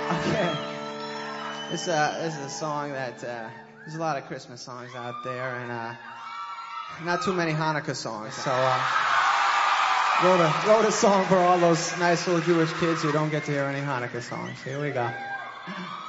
Okay. This is a song that, there's a lot of Christmas songs out there, and not too many Hanukkah songs. So wrote a song for all those nice little Jewish kids who don't get to hear any Hanukkah songs. Here we go.